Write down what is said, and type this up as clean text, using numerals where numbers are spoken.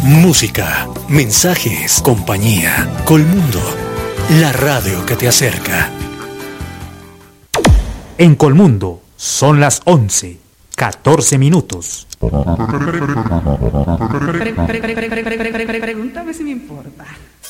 Música, mensajes, compañía, Colmundo, la radio que te acerca. En Colmundo son las 11:14 minutos. Pregúntame si me importa.